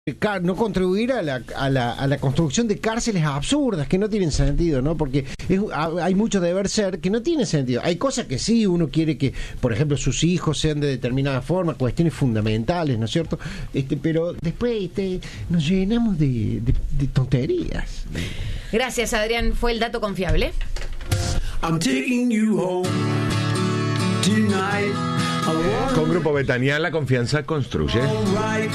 no contribuir a la construcción de cárceles absurdas que no tienen sentido, ¿no? Porque hay mucho deber ser que no tiene sentido. Hay cosas que sí, uno quiere que, por ejemplo, sus hijos sean de determinada forma, cuestiones fundamentales, ¿no es cierto? Pero después nos llenamos de tonterías. Gracias, Adrián. Fue el dato confiable. I'm taking you home tonight. Con Grupo Betania, la confianza construye.